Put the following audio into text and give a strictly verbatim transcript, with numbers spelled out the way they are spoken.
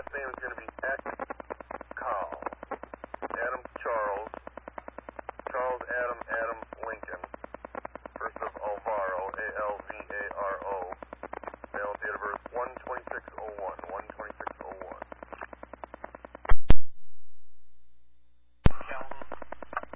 last name is going to be X. Carl. Adam Charles. Charles Adam Adam Lincoln. First of Alvaro, A L V A R O. Male, date of birth one twenty-six oh one. one